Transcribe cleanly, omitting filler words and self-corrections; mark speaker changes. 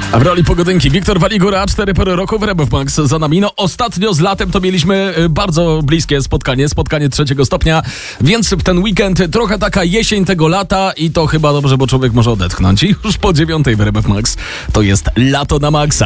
Speaker 1: A w roli pogodynki Wiktor Waligura, 4 pory roku w RMF Max za nami. No ostatnio z latem to mieliśmy bardzo bliskie spotkanie 3 stopnia, więc ten weekend trochę taka jesień tego lata i to chyba dobrze, bo człowiek może odetchnąć. I już po 9 w RMF Max to jest lato na maksa.